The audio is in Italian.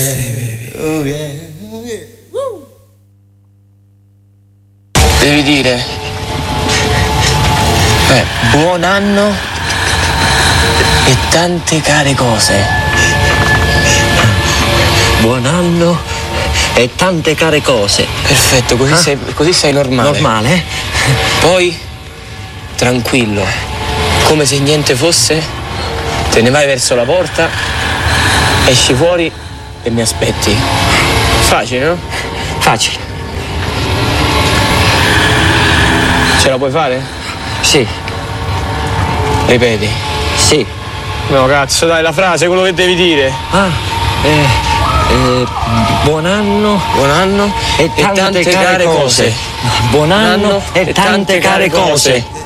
Devi dire buon anno e tante care cose. Buon anno e tante care cose. Perfetto, così sei normale. Normale? Poi tranquillo, come se niente fosse, te ne vai verso la porta, esci fuori e mi aspetti. Facile, no? Facile. Ce la puoi fare? Sì. Ripeti. Sì. No, cazzo, dai, la frase, quello che devi dire. Buon anno. Buon anno e tante care cose. Buon anno e tante care cose.